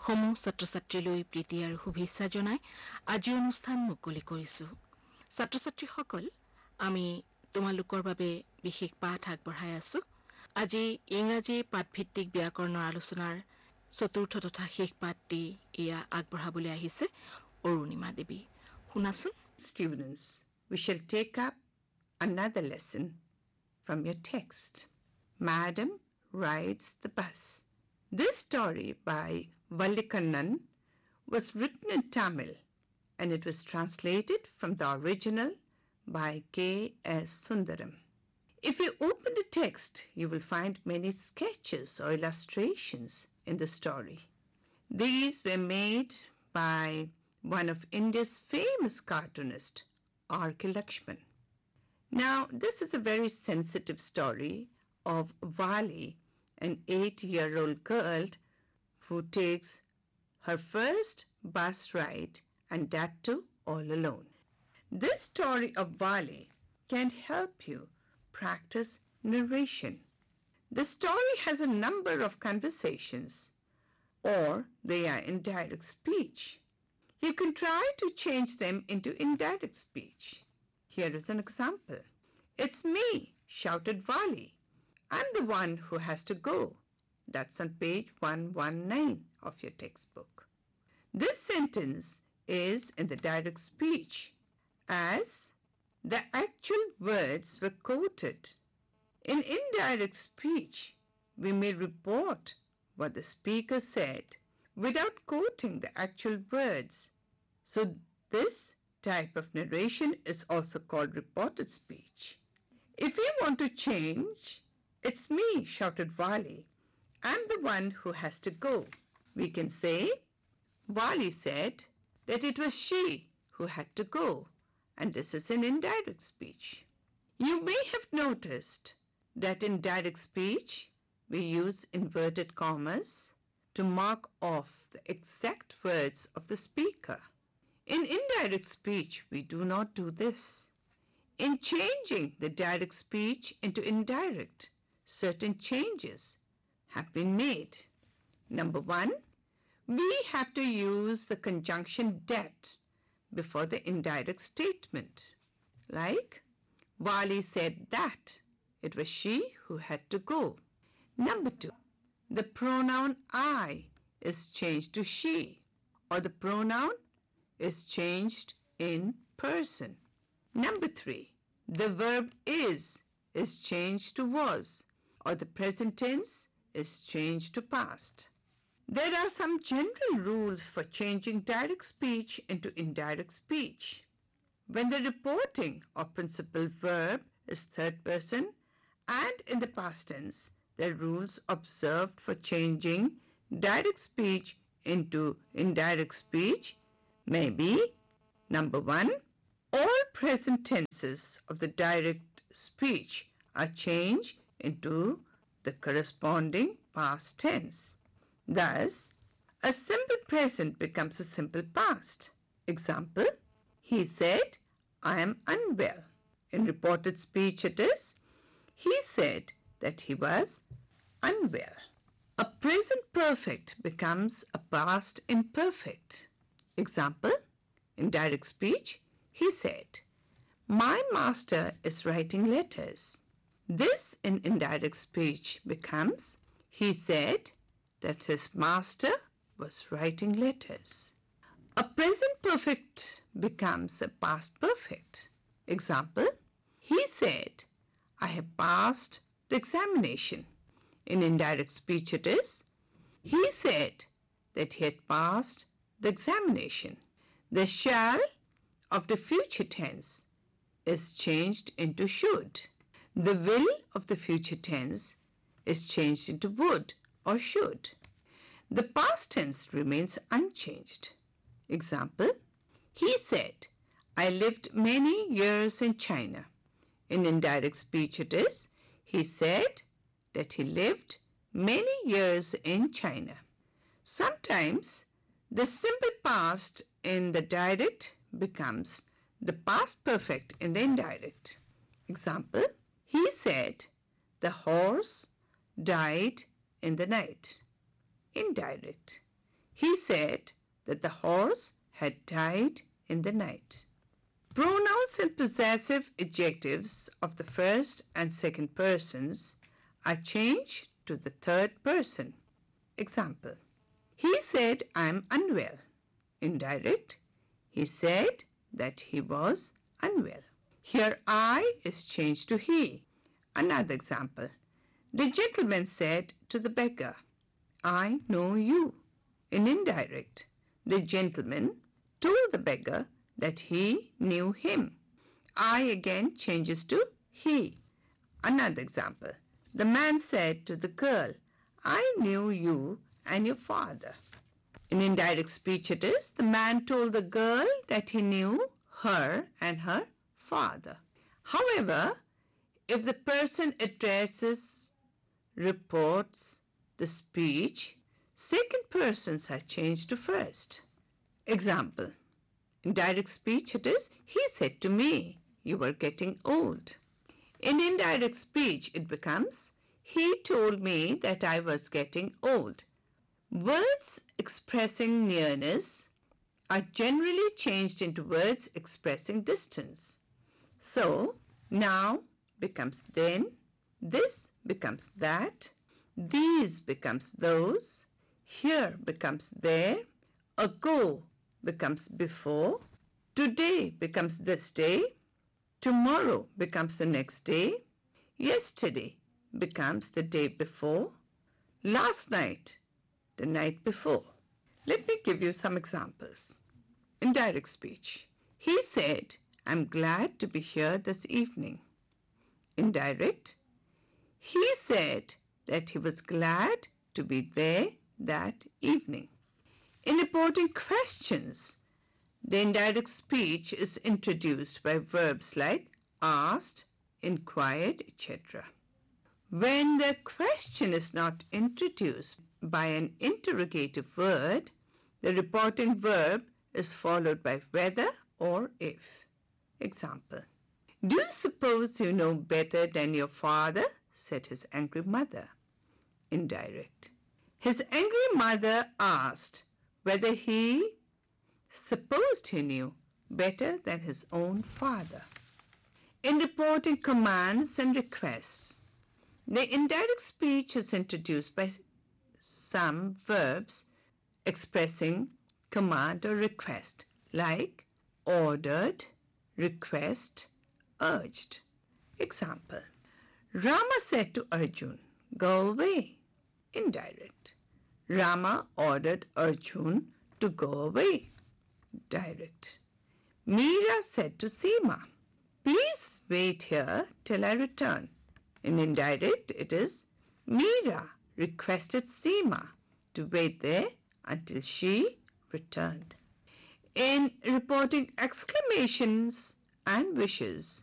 সমূহ ছাত্ৰ-ছাত্ৰীলৈ প্ৰীতি আৰু শুভেচ্ছা জনাই আজি অনুষ্ঠান মুকলি কৰিছো। ছাত্ৰ-ছাত্ৰীসকল, আমি তোমালোকৰ বাবে বিশেষ পাঠ আগবঢ়াই আছো। আজি ইংৰাজী পাঠভিত্তিক ব্যাকৰণৰ আলোচনাৰ চতুৰ্থ তথা শেষ পাঠটি এয়া আগবঢ়াবলৈ আহিছে অৰুণিমা দেৱী। শুনাচোন। Students, we shall take up another lesson from your text. Madam Rides the Bus. This story by Vallikannan was written in Tamil and it was translated from the original by K.S. Sundaram. If you open the text, you will find many sketches or illustrations in the story. These were made by one of India's famous cartoonist, R.K. Lakshman. Now, this is a very sensitive story of Vali, an 8-year-old girl who takes her first bus ride, and that too all alone. This story of Vali can help you practice narration. The story has a number of conversations, or they are indirect speech. You can try to change them into indirect speech. Here is an example. "It's me," shouted Vali. "I'm the one who has to go." That's on page 119 of your textbook. This sentence is in the direct speech as the actual words were quoted. In indirect speech, we may report what the speaker said without quoting the actual words. So this type of narration is also called reported speech. If we want to change, "It's me," shouted Vali. "I'm the one who has to go." We can say, Vali said that it was she who had to go, and this is an indirect speech. You may have noticed that in direct speech, we use inverted commas to mark off the exact words of the speaker. In indirect speech, we do not do this. In changing the direct speech into indirect, certain changes have been made. Number one, we have to use the conjunction that before the indirect statement. Like, Vali said that it was she who had to go. Number two, the pronoun I is changed to she, or the pronoun is changed in person. Number three, the verb is changed to was, or the present tense is changed to past. There are some general rules for changing direct speech into indirect speech. When the reporting of principal verb is third person and in the past tense, the rules observed for changing direct speech into indirect speech may be: number one, all present tenses of the direct speech are changed into the corresponding past tense. Thus, a simple present becomes a simple past. Example, he said, "I am unwell." In reported speech it is, he said that he was unwell. A present perfect becomes a past imperfect. Example, in direct speech, he said, "My master is writing letters." This in indirect speech becomes, he said that his master was writing letters. A present perfect becomes a past perfect. Example, he said, "I have passed the examination." In indirect speech it is, he said that he had passed the examination. The shall of the future tense is changed into should. The will of the future tense is changed into would or should. The past tense remains unchanged. Example, he said, "I lived many years in China." In indirect speech it is, he said that he lived many years in China. Sometimes the simple past in the direct becomes the past perfect in the indirect. Example, he said, "The horse died in the night." Indirect. He said that the horse had died in the night. Pronouns and possessive adjectives of the first and second persons are changed to the third person. Example: he said, "I'm unwell." Indirect: he said that he was unwell. Here I is changed to he. Another example: the gentleman said to the beggar, "I know you." In indirect: the gentleman told the beggar that he knew him. I again changes to he. Another example: the man said to the girl, "I knew you and your father." In indirect speech it is, the man told the girl that he knew her and her father. However, if the person addresses, reports the speech, second persons are changed to first. Example: in direct speech it is, he said to me, "You are getting old." In indirect speech it becomes, he told me that I was getting old. Words expressing nearness are generally changed into words expressing distance. So, now becomes then, this becomes that, these becomes those, here becomes there, ago becomes before, today becomes this day, tomorrow becomes the next day, yesterday becomes the day before, last night the night before. Let me give you some examples. In direct speech, he said, "I'm glad to be here this evening." Indirect: he said that he was glad to be there that evening. In reporting questions, the indirect speech is introduced by verbs like asked, inquired, etc. When the question is not introduced by an interrogative word, the reporting verb is followed by whether or if. Example: "Do you suppose you know better than your father?" said his angry mother. Indirect: his angry mother asked whether he supposed he knew better than his own father. In reporting commands and requests, the indirect speech is introduced by some verbs expressing command or request, like ordered, request, urged. Example: Rama said to Arjun, "Go away." Indirect: Rama ordered Arjun to go away. Direct: Meera said to Seema, "Please wait here till I return." In indirect, it is Meera requested Seema to wait there until she returned. In reporting exclamations and wishes,